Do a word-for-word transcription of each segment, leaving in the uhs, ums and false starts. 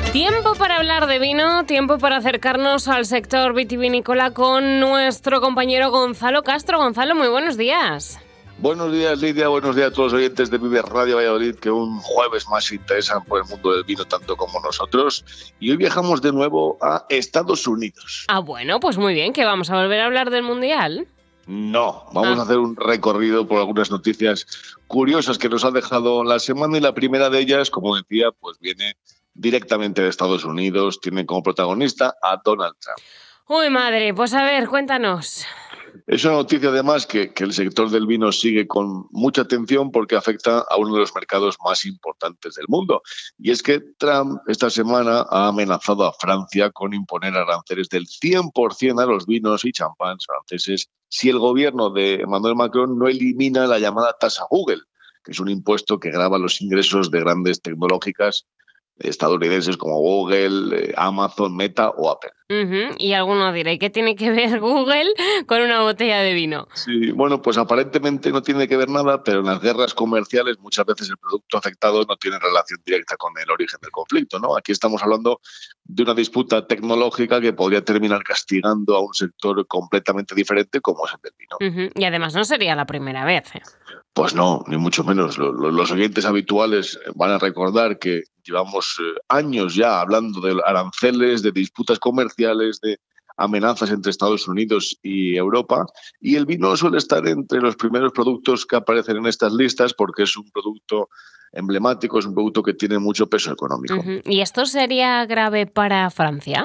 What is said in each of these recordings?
Tiempo para hablar de vino, tiempo para acercarnos al sector vitivinícola con nuestro compañero Gonzalo Castro. Gonzalo, muy buenos días. Buenos días, Lidia. Buenos días a todos los oyentes de Vive Radio Valladolid, que un jueves más se interesan por el mundo del vino tanto como nosotros. Y hoy viajamos de nuevo a Estados Unidos. Ah, bueno, pues muy bien, que vamos a volver a hablar del Mundial. No, vamos Ah. a hacer un recorrido por algunas noticias curiosas que nos ha dejado la semana, y la primera de ellas, como decía, pues viene directamente de Estados Unidos. Tiene como protagonista a Donald Trump. Uy, madre, pues a ver, cuéntanos. Es una noticia además que, que el sector del vino sigue con mucha atención porque afecta a uno de los mercados más importantes del mundo. Y es que Trump esta semana ha amenazado a Francia con imponer aranceles del cien por ciento a los vinos y champáns franceses si el gobierno de Emmanuel Macron no elimina la llamada tasa Google, que es un impuesto que grava los ingresos de grandes tecnológicas estadounidenses como Google, Amazon, Meta o Apple. Uh-huh. Y alguno dirá, ¿y qué tiene que ver Google con una botella de vino? Sí, bueno, pues aparentemente no tiene que ver nada, pero en las guerras comerciales muchas veces el producto afectado no tiene relación directa con el origen del conflicto, ¿no? Aquí estamos hablando de una disputa tecnológica que podría terminar castigando a un sector completamente diferente como es el del vino. Uh-huh. Y además no sería la primera vez, ¿eh? Pues no, ni mucho menos. Los oyentes habituales van a recordar que llevamos años ya hablando de aranceles, de disputas comerciales, de amenazas entre Estados Unidos y Europa, y el vino suele estar entre los primeros productos que aparecen en estas listas porque es un producto emblemático, es un producto que tiene mucho peso económico. Uh-huh. ¿Y esto sería grave para Francia?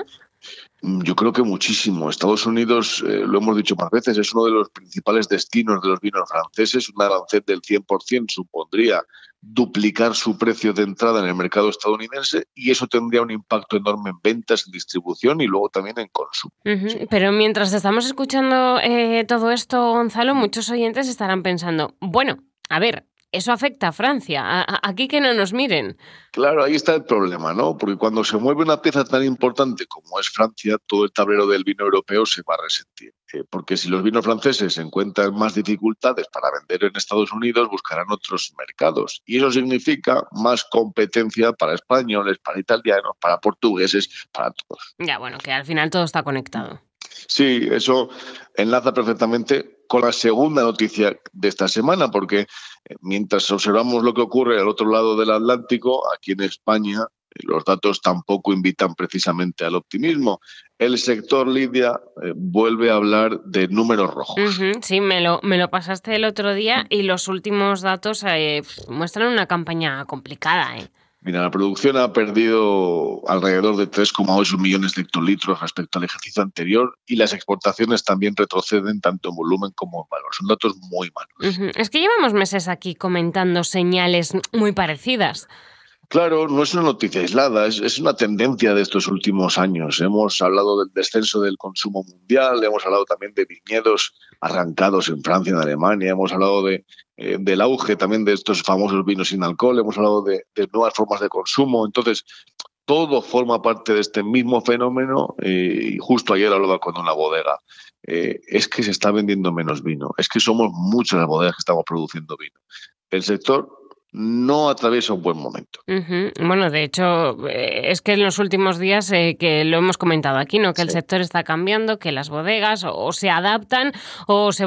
Yo creo que muchísimo. Estados Unidos, eh, lo hemos dicho más veces, es uno de los principales destinos de los vinos franceses. Un arancel del cien por ciento supondría duplicar su precio de entrada en el mercado estadounidense, y eso tendría un impacto enorme en ventas, en distribución y luego también en consumo. Uh-huh. Sí. Pero mientras estamos escuchando eh, todo esto, Gonzalo, muchos oyentes estarán pensando, bueno, a ver, eso afecta a Francia, a, a, aquí que no nos miren. Claro, ahí está el problema, ¿no? Porque cuando se mueve una pieza tan importante como es Francia, todo el tablero del vino europeo se va a resentir. Eh, porque si los vinos franceses encuentran más dificultades para vender en Estados Unidos, buscarán otros mercados. Y eso significa más competencia para españoles, para italianos, para portugueses, para todos. Ya, bueno, que al final todo está conectado. Sí, eso enlaza perfectamente con la segunda noticia de esta semana, porque mientras observamos lo que ocurre al otro lado del Atlántico, aquí en España, los datos tampoco invitan precisamente al optimismo. El sector, Lidia, eh, vuelve a hablar de números rojos. Uh-huh, sí, me lo, me lo pasaste el otro día y los últimos datos eh, muestran una campaña complicada, ¿eh? Mira, la producción ha perdido alrededor de tres coma ocho millones de hectolitros respecto al ejercicio anterior, y las exportaciones también retroceden tanto en volumen como en valor. Son datos muy malos. Uh-huh. Es que llevamos meses aquí comentando señales muy parecidas. Claro, no es una noticia aislada, es, es una tendencia de estos últimos años. Hemos hablado del descenso del consumo mundial, hemos hablado también de viñedos arrancados en Francia, en Alemania, hemos hablado de, eh, del auge también de estos famosos vinos sin alcohol, hemos hablado de, de nuevas formas de consumo. Entonces, todo forma parte de este mismo fenómeno, eh, y justo ayer hablaba con una bodega. Eh, es que se está vendiendo menos vino, es que somos muchas las bodegas que estamos produciendo vino. El sector no atraviesa un buen momento. Uh-huh. Bueno, de hecho, eh, es que en los últimos días, eh, que lo hemos comentado aquí, ¿no? Que sí. El sector está cambiando, que las bodegas o, o se adaptan o se